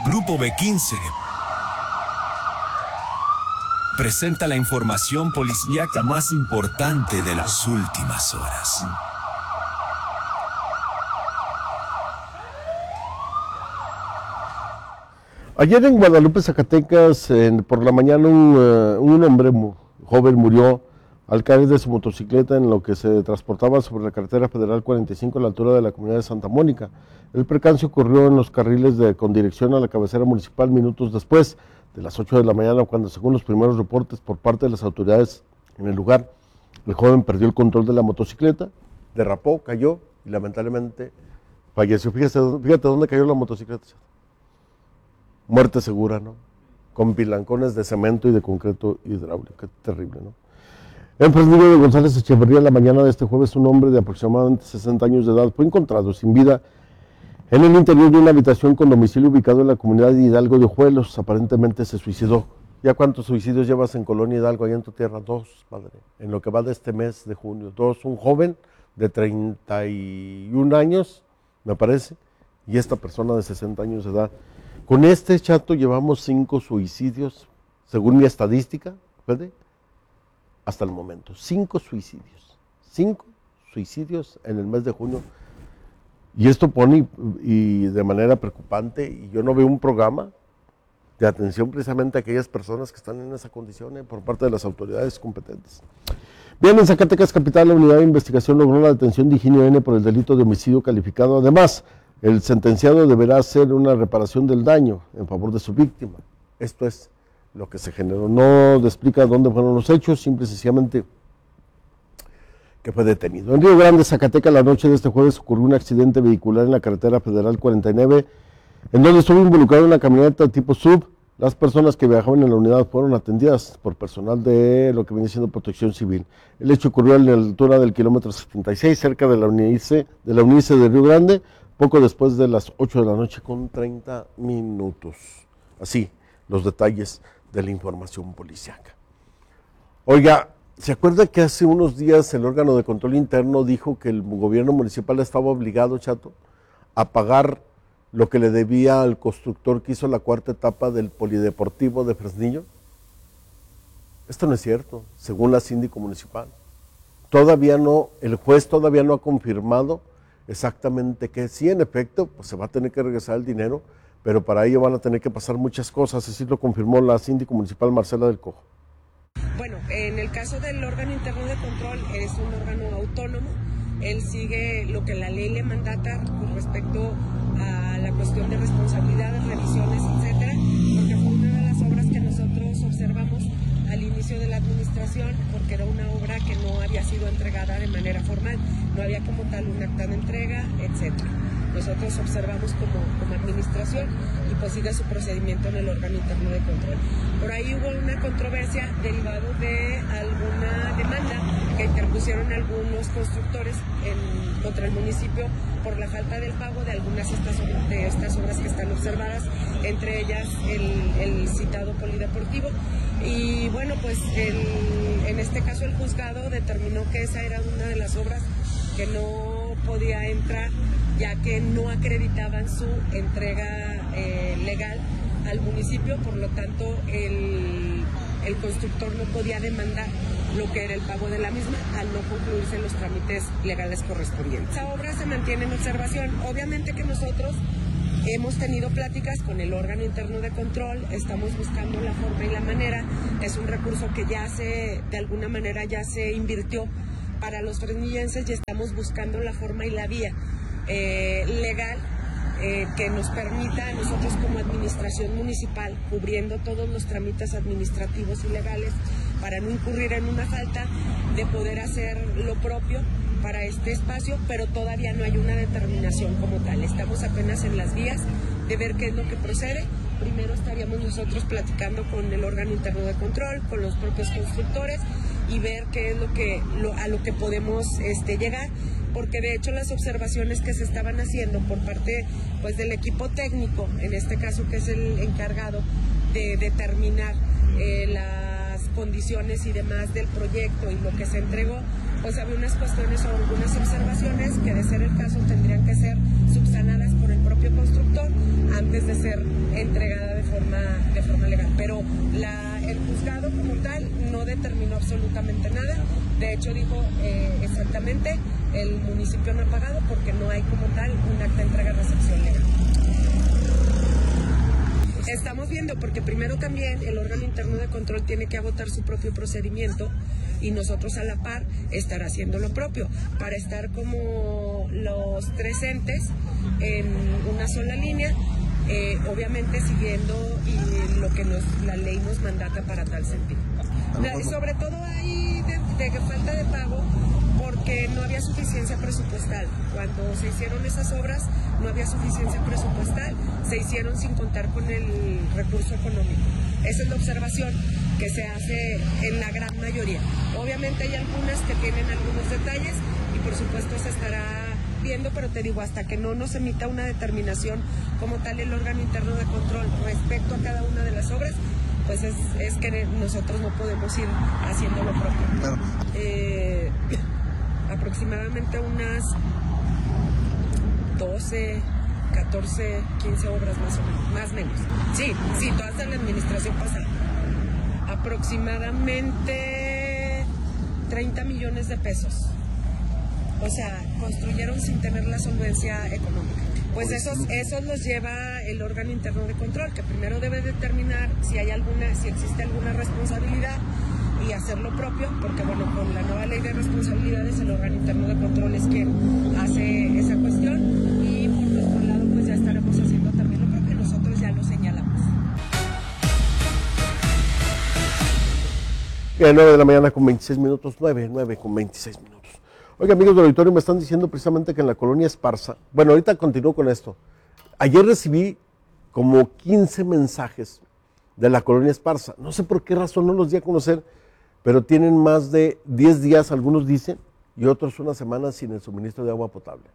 Grupo B15 presenta la información policíaca más importante de las últimas horas. Ayer en Guadalupe, Zacatecas, por la mañana un hombre joven murió al caer de su motocicleta en lo que se transportaba sobre la carretera federal 45 a la altura de la comunidad de Santa Mónica. El percance ocurrió en los carriles con dirección a la cabecera municipal minutos después de las 8 de la mañana, cuando, según los primeros reportes por parte de las autoridades en el lugar, el joven perdió el control de la motocicleta, derrapó, cayó y lamentablemente falleció. Fíjate dónde cayó la motocicleta. Muerte segura, ¿no? Con pilancones de cemento y de concreto hidráulico. Qué terrible, ¿no? En Fresnillo de González Echeverría, la mañana de este jueves, un hombre de aproximadamente 60 años de edad fue encontrado sin vida en el interior de una habitación con domicilio ubicado en la comunidad de Hidalgo de Ojuelos. Aparentemente se suicidó. ¿Ya cuántos suicidios llevas en Colonia Hidalgo, allá en tu tierra? 2, padre. En lo que va de este mes de junio. 2, un joven de 31 años, me parece, y esta persona de 60 años de edad. Con este chato llevamos 5 suicidios, según mi estadística, ¿puede? Hasta el momento, 5 suicidios. 5 suicidios en el mes de junio. Y esto pone y de manera preocupante, y yo no veo un programa de atención precisamente a aquellas personas que están en esa condición por parte de las autoridades competentes. Bien, en Zacatecas capital, la unidad de investigación logró la detención de Higinio N. por el delito de homicidio calificado. Además, el sentenciado deberá hacer una reparación del daño en favor de su víctima. Esto es lo que se generó. No explica dónde fueron los hechos, simple y sencillamente que fue detenido. En Río Grande, Zacatecas, la noche de este jueves ocurrió un accidente vehicular en la carretera federal 49, en donde estuvo involucrado una camioneta tipo SUV. Las personas que viajaban en la unidad fueron atendidas por personal de lo que viene siendo Protección Civil. El hecho ocurrió a la altura del kilómetro 76, cerca de la UNICE de Río Grande, poco después de las 8 de la noche con 30 minutos. Así, los detalles de la información policíaca. Oiga, ¿se acuerda que hace unos días el órgano de control interno dijo que el gobierno municipal estaba obligado, chato, a pagar lo que le debía al constructor que hizo la 4ª etapa del polideportivo de Fresnillo? Esto no es cierto, según la síndico municipal. El juez todavía no ha confirmado exactamente que sí, en efecto, pues se va a tener que regresar el dinero, pero para ello van a tener que pasar muchas cosas, así lo confirmó la síndico municipal Marcela del Cojo. Bueno, en el caso del órgano interno de control, es un órgano autónomo. Él sigue lo que la ley le mandata con respecto a la cuestión de responsabilidades, revisiones, etcétera, porque fue una de las obras que nosotros observamos al inicio de la administración, porque era una obra que no había sido entregada de manera formal, no había como tal un acta de entrega, etcétera. Nosotros observamos como administración y pues sigue su procedimiento en el órgano interno de control. Por ahí hubo una controversia derivado de alguna demanda que interpusieron algunos constructores contra el municipio por la falta del pago de algunas de estas obras que están observadas, entre ellas el citado polideportivo. Y bueno, pues en este caso el juzgado determinó que esa era una de las obras que no podía entrar, ya que no acreditaban su entrega legal al municipio, por lo tanto el constructor no podía demandar lo que era el pago de la misma al no concluirse los trámites legales correspondientes. Esa obra se mantiene en observación. Obviamente que nosotros hemos tenido pláticas con el órgano interno de control, estamos buscando la forma y la manera. Es un recurso que de alguna manera ya se invirtió para los fresnillenses, y estamos buscando la forma y la vía legal que nos permita a nosotros como administración municipal, cubriendo todos los trámites administrativos y legales, para no incurrir en una falta, de poder hacer lo propio para este espacio, pero todavía no hay una determinación como tal. Estamos apenas en las vías de ver qué es lo que procede. Primero estaríamos nosotros platicando con el órgano interno de control, con los propios constructores, y ver qué es a lo que podemos llegar, porque de hecho las observaciones que se estaban haciendo por parte pues del equipo técnico, en este caso que es el encargado de determinar las condiciones y demás del proyecto y lo que se entregó, pues había unas cuestiones o algunas observaciones que, de ser el caso, tendrían que ser subsanadas por el propio constructor antes de ser entregada de forma legal. Pero el juzgado como tal no determinó absolutamente nada. De hecho dijo exactamente, el municipio no ha pagado porque no hay como tal un acta de entrega-recepción legal. Estamos viendo, porque primero también el órgano interno de control tiene que agotar su propio procedimiento y nosotros a la par estar haciendo lo propio, para estar como los tres entes en una sola línea, obviamente siguiendo y lo que la ley nos mandata para tal sentido. Sobre todo hay de falta de pago porque no había suficiencia presupuestal. Cuando se hicieron esas obras no había suficiencia presupuestal, se hicieron sin contar con el recurso económico. Esa es la observación que se hace en la gran mayoría. Obviamente hay algunas que tienen algunos detalles y por supuesto se estará viendo, pero te digo, hasta que no nos emita una determinación como tal el órgano interno de control respecto a cada una de las obras, pues es que nosotros no podemos ir haciendo lo propio. Claro. Aproximadamente unas 12, 14, 15 obras más o menos, más o menos. Sí, todas de la administración pasada. Aproximadamente 30 millones de pesos. O sea, construyeron sin tener la solvencia económica. Pues esos los lleva el órgano interno de control, que primero debe determinar si existe alguna responsabilidad y hacer lo propio, porque bueno, con la nueva ley de responsabilidades el órgano interno de control es quien hace esa cuestión y por nuestro lado pues ya estaremos haciendo también lo propio, nosotros ya lo señalamos. 9 de la mañana con 26 minutos, 9 con 26 minutos. Oiga, amigos del auditorio, me están diciendo precisamente que en la colonia Esparza, bueno, ahorita continúo con esto. Ayer recibí como 15 mensajes de la colonia Esparza. No sé por qué razón, no los di a conocer, pero tienen más de 10 días, algunos dicen, y otros una semana sin el suministro de agua potable.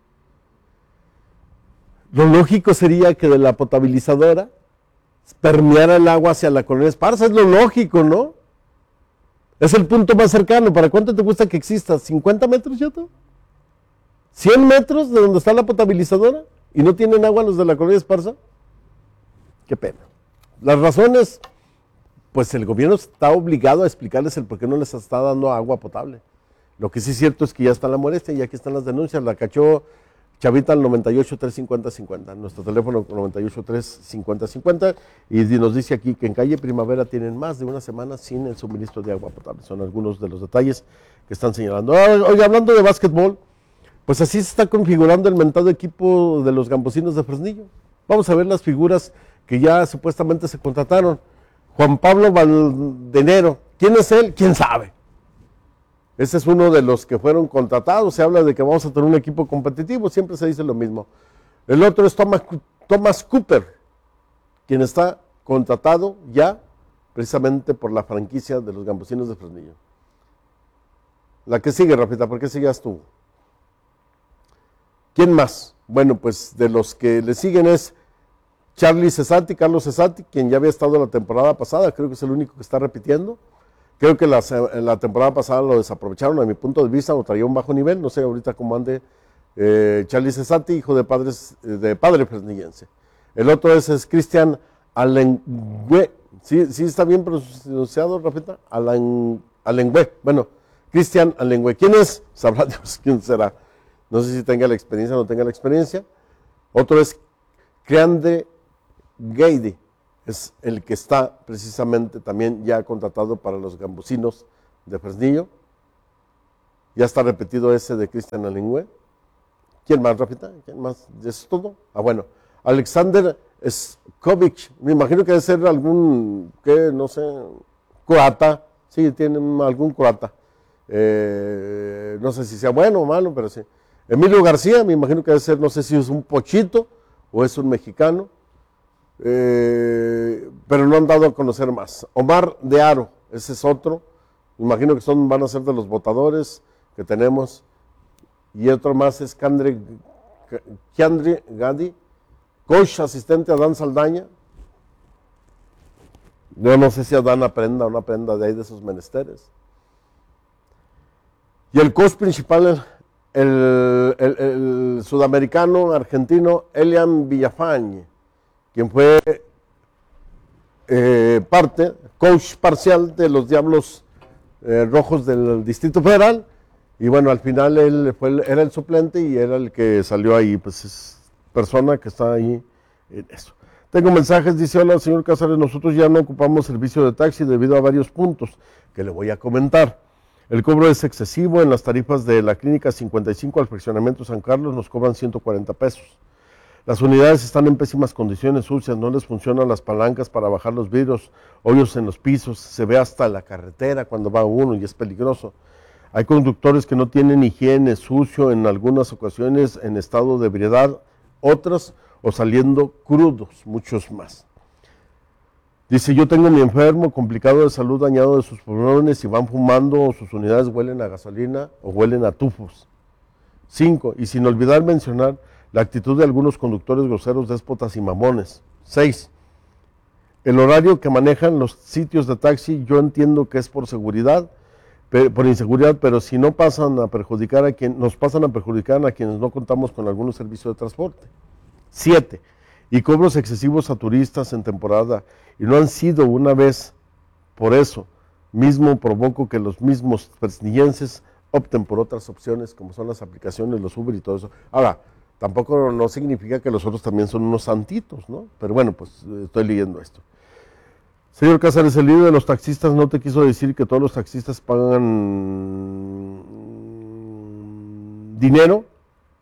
Lo lógico sería que de la potabilizadora permeara el agua hacia la colonia Esparza, es lo lógico, ¿no? Es el punto más cercano. ¿Para cuánto te gusta que exista? ¿50 metros, Yoto? ¿100 metros de donde está la potabilizadora? ¿Y no tienen agua los de la colonia Esparza? Qué pena. Las razones, pues el gobierno está obligado a explicarles el por qué no les está dando agua potable. Lo que sí es cierto es que ya está la molestia y aquí están las denuncias. La cachó Chavita al 98-350-50, nuestro teléfono 98-350-50, y nos dice aquí que en calle Primavera tienen más de una semana sin el suministro de agua potable. Son algunos de los detalles que están señalando. Oye, hablando de básquetbol, pues así se está configurando el mentado equipo de los Gambusinos de Fresnillo. Vamos a ver las figuras que ya supuestamente se contrataron. Juan Pablo Valdenero, ¿quién es él? ¿Quién sabe? Ese es uno de los que fueron contratados. Se habla de que vamos a tener un equipo competitivo, siempre se dice lo mismo. El otro es Thomas Cooper, quien está contratado ya precisamente por la franquicia de los Gambusinos de Fresnillo. La que sigue, Rafita, ¿por qué sigas tú? ¿Quién más? Bueno, pues de los que le siguen es Carlos Cesati, quien ya había estado la temporada pasada, creo que es el único que está repitiendo. Creo que la temporada pasada lo desaprovecharon, a mi punto de vista, o traía un bajo nivel, no sé ahorita cómo ande Charlie Cesati, hijo de padre fresnillense. El otro es Cristian Alengüe, ¿sí está bien pronunciado, Rafita? Alengüe, bueno, Cristian Alengüe. ¿Quién es? Sabrá Dios quién será. No sé si tenga la experiencia o no tenga la experiencia. Otro es Creande Gaidi. Es el que está precisamente también ya contratado para los Gambusinos de Fresnillo. Ya está repetido ese de Cristian Alengüe. ¿Quién más, Rafita? ¿Quién más? ¿Es todo? Bueno, Alexander Skovic, me imagino que debe ser algún, no sé, croata. Sí, tiene algún croata. No sé si sea bueno o malo, pero sí. Emilio García, me imagino que debe ser, no sé si es un pochito o es un mexicano. Pero no han dado a conocer más. Omar de Aro, ese es otro, imagino que van a ser de los votadores que tenemos, y otro más es Kiandre Gadi, coach asistente a Dan Saldaña. Yo no sé si Adán aprenda o no aprenda de ahí de esos menesteres. Y el coach principal, el sudamericano argentino Elian Villafañe. quien fue coach parcial de los Diablos Rojos del Distrito Federal, y bueno, al final él era el suplente y era el que salió ahí, pues es persona que está ahí en eso. Tengo mensajes, dice: hola señor Cázares, nosotros ya no ocupamos servicio de taxi debido a varios puntos que le voy a comentar. El cobro es excesivo. En las tarifas de la Clínica 55 al fraccionamiento San Carlos nos cobran 140 pesos. Las unidades están en pésimas condiciones, sucias, no les funcionan las palancas para bajar los vidrios, hoyos en los pisos, se ve hasta la carretera cuando va uno y es peligroso. Hay conductores que no tienen higiene, sucio, en algunas ocasiones en estado de ebriedad, otras o saliendo crudos, muchos más. Dice: yo tengo mi enfermo, complicado de salud, dañado de sus pulmones, y van fumando, o sus unidades huelen a gasolina o huelen a tufos. 5. Y sin olvidar mencionar la actitud de algunos conductores groseros, déspotas y mamones. 6. El horario que manejan los sitios de taxi, yo entiendo que es por seguridad, por inseguridad, pero si no nos pasan a perjudicar a quienes no contamos con algún servicio de transporte. 7. Y cobros excesivos a turistas en temporada, y no han sido una vez. Por eso mismo provoco que los mismos presnillenses opten por otras opciones, como son las aplicaciones, los Uber y todo eso. Ahora, tampoco no significa que los otros también son unos santitos, ¿no? Pero bueno, pues estoy leyendo esto. Señor Cázares, el líder de los taxistas no te quiso decir que todos los taxistas pagan dinero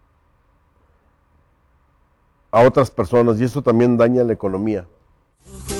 a otras personas, y eso también daña la economía.